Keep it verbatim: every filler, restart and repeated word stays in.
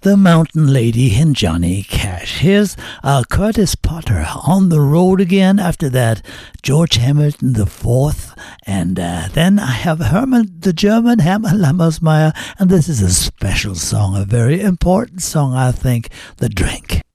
The Mountain Lady and Johnny Cash. Here's uh, Curtis Potter, On the Road Again. After that, George Hamilton the Fourth. And uh, then I have Herman the German, Hermann Lammersmeyer. And this is a special song, a very important song, I think, The Drink.